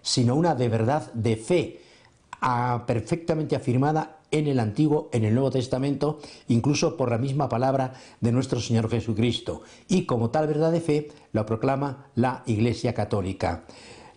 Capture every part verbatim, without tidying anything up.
sino una de verdad de fe, a, perfectamente afirmada en el Antiguo, en el Nuevo Testamento, incluso por la misma palabra de nuestro Señor Jesucristo. Y como tal verdad de fe, la proclama la Iglesia Católica.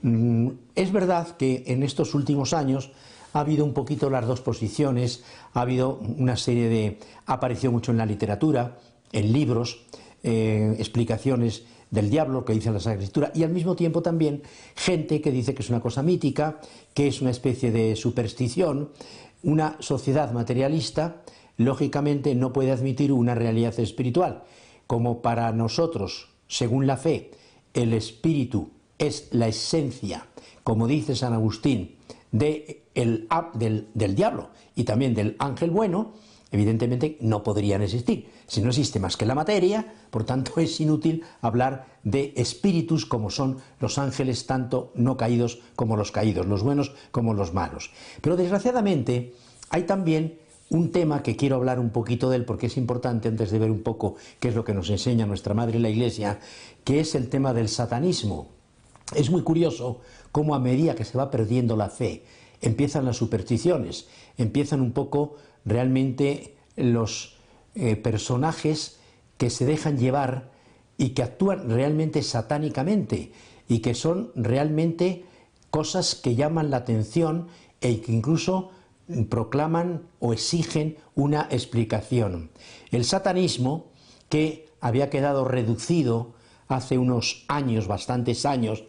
Es verdad que en estos últimos años ha habido un poquito las dos posiciones, ha habido una serie de... ha aparecido mucho en la literatura, en libros, eh, explicaciones del diablo, que dice la Sagrada Escritura, y al mismo tiempo también gente que dice que es una cosa mítica, que es una especie de superstición. Una sociedad materialista, lógicamente, no puede admitir una realidad espiritual. Como para nosotros, según la fe, el espíritu es la esencia, como dice San Agustín, de el, del, del diablo y también del ángel bueno, evidentemente no podrían existir. Si no existe más que la materia, por tanto es inútil hablar de espíritus como son los ángeles, tanto no caídos como los caídos, los buenos como los malos. Pero desgraciadamente hay también un tema que quiero hablar un poquito de él, porque es importante antes de ver un poco qué es lo que nos enseña nuestra Madre la Iglesia, que es el tema del satanismo. Es muy curioso cómo a medida que se va perdiendo la fe, empiezan las supersticiones, empiezan un poco realmente los eh, personajes que se dejan llevar y que actúan realmente satánicamente y que son realmente cosas que llaman la atención e que incluso proclaman o exigen una explicación. El satanismo, que había quedado reducido hace unos años, bastantes años,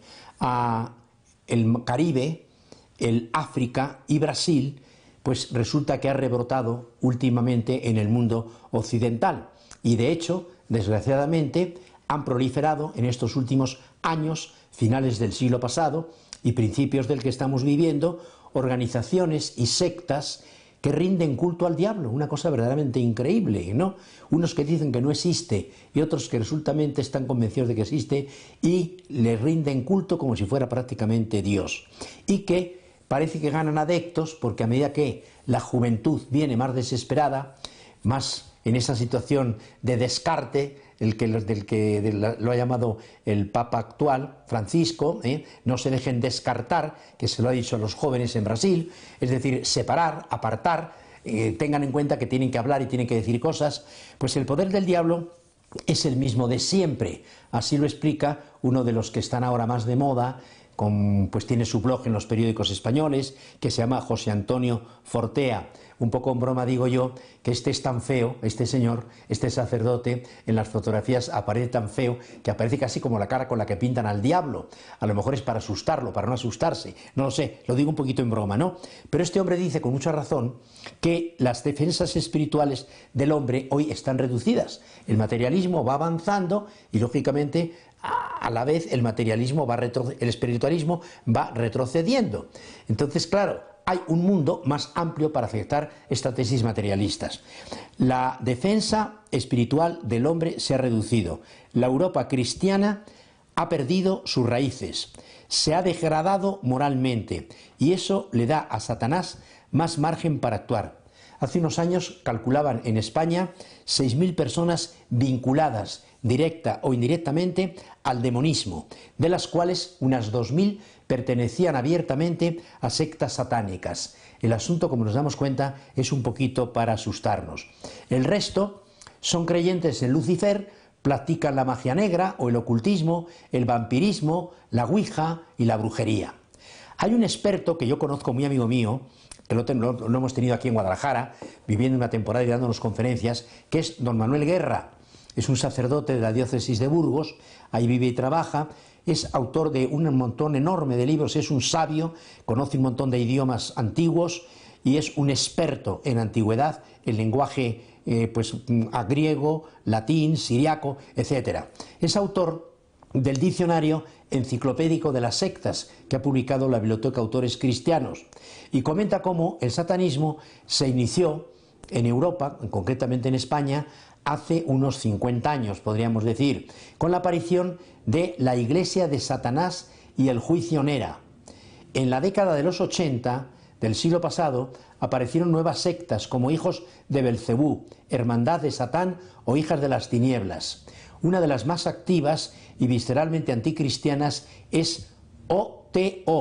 a el Caribe, el África y Brasil, pues resulta que ha rebrotado últimamente en el mundo occidental. Y de hecho, desgraciadamente, han proliferado en estos últimos años, finales del siglo pasado y principios del que estamos viviendo, organizaciones y sectas que rinden culto al diablo, una cosa verdaderamente increíble, ¿no? Unos que dicen que no existe y otros que resultamente están convencidos de que existe y le rinden culto como si fuera prácticamente Dios. Y que parece que ganan adeptos porque a medida que la juventud viene más desesperada, más en esa situación de descarte, el que, del que de la, lo ha llamado el Papa actual, Francisco, ¿eh? No se dejen descartar, que se lo ha dicho a los jóvenes en Brasil, es decir, separar, apartar, eh, tengan en cuenta que tienen que hablar y tienen que decir cosas. Pues el poder del diablo es el mismo de siempre, así lo explica uno de los que están ahora más de moda, con, pues tiene su blog en los periódicos españoles, que se llama José Antonio Fortea. Un poco en broma digo yo que este es tan feo, este señor, este sacerdote, en las fotografías aparece tan feo que aparece casi como la cara con la que pintan al diablo. A lo mejor es para asustarlo, para no asustarse, no lo sé, lo digo un poquito en broma, ¿no? Pero este hombre dice con mucha razón que las defensas espirituales del hombre hoy están reducidas. El materialismo va avanzando y lógicamente a la vez el materialismo va retro, el espiritualismo va retrocediendo. Entonces, claro, hay un mundo más amplio para aceptar estas tesis materialistas. La defensa espiritual del hombre se ha reducido. La Europa cristiana ha perdido sus raíces, se ha degradado moralmente y eso le da a Satanás más margen para actuar. Hace unos años calculaban en España seis mil personas vinculadas directa o indirectamente al demonismo, de las cuales unas dos mil pertenecían abiertamente a sectas satánicas. El asunto, como nos damos cuenta, es un poquito para asustarnos. El resto son creyentes en Lucifer, practican la magia negra o el ocultismo, el vampirismo, la ouija y la brujería. Hay un experto que yo conozco, muy amigo mío, que lo, lo, lo hemos tenido aquí en Guadalajara, viviendo una temporada y dándonos conferencias, que es don Manuel Guerra. Es un sacerdote de la diócesis de Burgos, ahí vive y trabaja, es autor de un montón enorme de libros, es un sabio, conoce un montón de idiomas antiguos y es un experto en antigüedad, en lenguaje eh, pues, a griego, latín, siriaco, etcétera. Es autor del diccionario enciclopédico de las sectas que ha publicado la Biblioteca Autores Cristianos y comenta cómo el satanismo se inició en Europa, concretamente en España, hace unos cincuenta años, podríamos decir, con la aparición de la Iglesia de Satanás y el juicio Nera. En la década de los ochenta del siglo pasado aparecieron nuevas sectas como Hijos de Belcebú, Hermandad de Satán o Hijas de las Tinieblas. Una de las más activas y visceralmente anticristianas es O T O,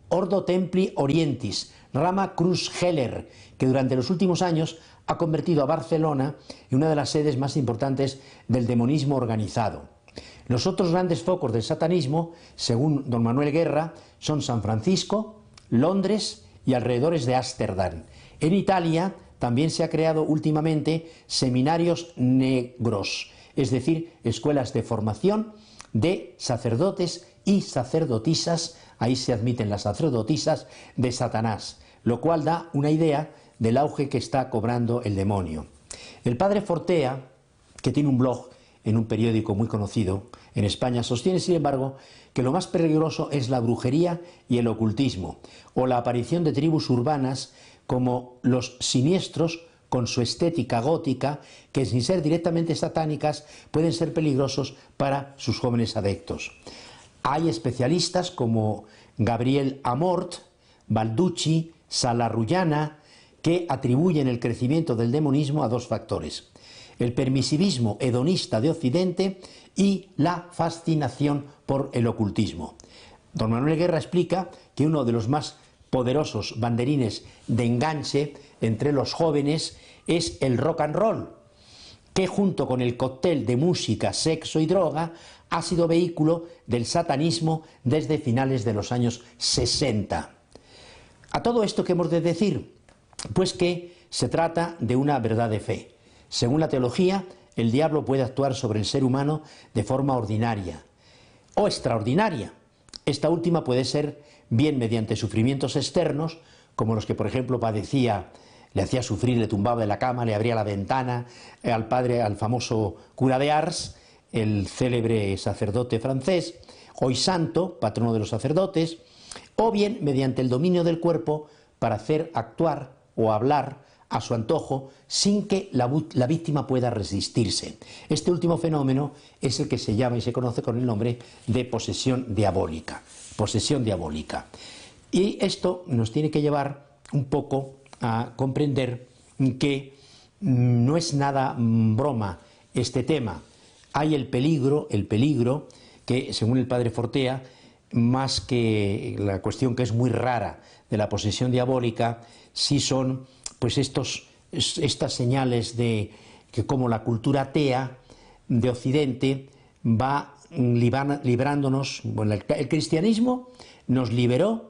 Ordo Templi Orientis, Rama Cruz Heller, que durante los últimos años ha convertido a Barcelona en una de las sedes más importantes del demonismo organizado. Los otros grandes focos del satanismo, según don Manuel Guerra, son San Francisco, Londres y alrededores de Ámsterdam. En Italia también se ha creado últimamente seminarios negros, es decir, escuelas de formación de sacerdotes y sacerdotisas, ahí se admiten las sacerdotisas de Satanás, lo cual da una idea del auge que está cobrando el demonio. El padre Fortea, que tiene un blog en un periódico muy conocido en España, sostiene, sin embargo, que lo más peligroso es la brujería y el ocultismo, o la aparición de tribus urbanas como los siniestros, con su estética gótica, que sin ser directamente satánicas pueden ser peligrosos para sus jóvenes adeptos. Hay especialistas como Gabriel Amort, Balducci, Salarrullana, que atribuyen el crecimiento del demonismo a dos factores: el permisivismo hedonista de Occidente y la fascinación por el ocultismo. Don Manuel Guerra explica que uno de los más poderosos banderines de enganche entre los jóvenes es el rock and roll, que junto con el cóctel de música, sexo y droga ha sido vehículo del satanismo desde finales de los años sesenta. A todo esto, ¿qué hemos de decir? Pues que se trata de una verdad de fe. Según la teología, el diablo puede actuar sobre el ser humano de forma ordinaria o extraordinaria. Esta última puede ser bien mediante sufrimientos externos, como los que, por ejemplo, padecía, le hacía sufrir, le tumbaba de la cama, le abría la ventana eh, al padre, al famoso cura de Ars, el célebre sacerdote francés, hoy santo, patrono de los sacerdotes, o bien mediante el dominio del cuerpo para hacer actuar o hablar a su antojo sin que la, la víctima pueda resistirse. Este último fenómeno es el que se llama y se conoce con el nombre de posesión diabólica. Posesión diabólica. Y esto nos tiene que llevar un poco a comprender que no es nada broma este tema. Hay el peligro, el peligro que, según el padre Fortea, más que la cuestión que es muy rara de la posesión diabólica, sí son pues estos, estas señales de que como la cultura atea de Occidente va librándonos, bueno, el, el cristianismo nos liberó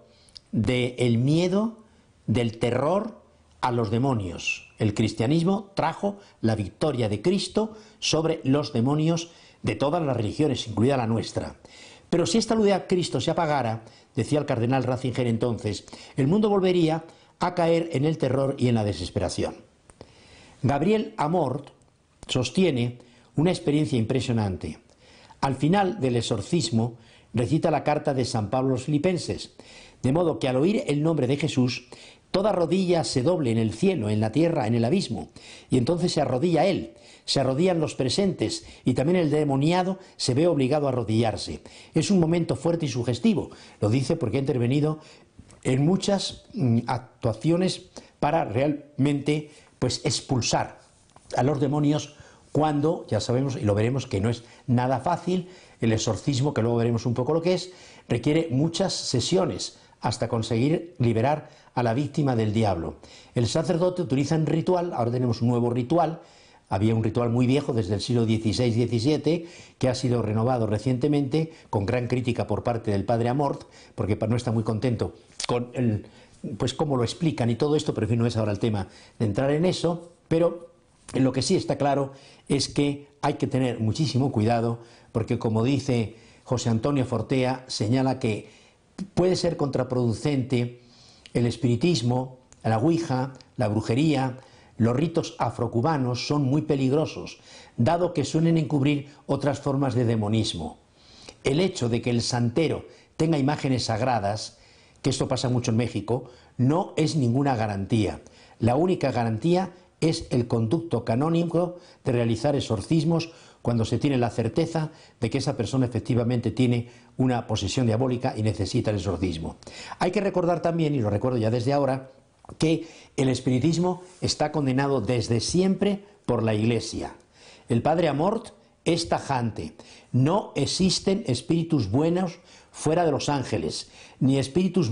del miedo, del terror a los demonios. El cristianismo trajo la victoria de Cristo sobre los demonios de todas las religiones, incluida la nuestra. Pero si esta luz de Cristo se apagara, decía el cardenal Ratzinger entonces, el mundo volvería a caer en el terror y en la desesperación. Gabriel Amort sostiene una experiencia impresionante. Al final del exorcismo recita la carta de San Pablo a los Filipenses, de modo que al oír el nombre de Jesús, toda rodilla se doble en el cielo, en la tierra, en el abismo, y entonces se arrodilla él, se arrodillan los presentes, y también el demoniado se ve obligado a arrodillarse. Es un momento fuerte y sugestivo, lo dice porque ha intervenido en muchas mm, actuaciones para realmente pues expulsar a los demonios, cuando ya sabemos y lo veremos que no es nada fácil. El exorcismo, que luego veremos un poco lo que es, requiere muchas sesiones hasta conseguir liberar a la víctima del diablo. El sacerdote utiliza un ritual, ahora tenemos un nuevo ritual. Había un ritual muy viejo desde el siglo dieciséis diecisiete que ha sido renovado recientemente con gran crítica por parte del padre Amort, porque no está muy contento con el, pues cómo lo explican y todo esto, pero en fin, no es ahora el tema de entrar en eso. Pero en lo que sí está claro es que hay que tener muchísimo cuidado, porque como dice José Antonio Fortea, señala que puede ser contraproducente el espiritismo, la ouija, la brujería. Los ritos afrocubanos son muy peligrosos, dado que suelen encubrir otras formas de demonismo. El hecho de que el santero tenga imágenes sagradas, que esto pasa mucho en México, no es ninguna garantía. La única garantía es el conducto canónico de realizar exorcismos cuando se tiene la certeza de que esa persona efectivamente tiene una posesión diabólica y necesita el exorcismo. Hay que recordar también, y lo recuerdo ya desde ahora, que el espiritismo está condenado desde siempre por la Iglesia. El padre Amort es tajante: no existen espíritus buenos fuera de los ángeles, ni espíritus